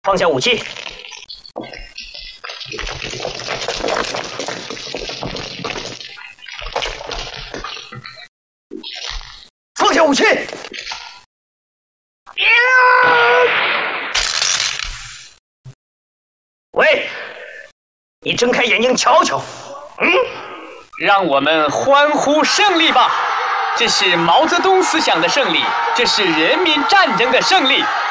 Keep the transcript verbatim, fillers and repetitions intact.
放下武器。放下武器。喂，你睁开眼睛瞧瞧。嗯， 让我们欢呼胜利吧！这是毛泽东思想的胜利，这是人民战争的胜利。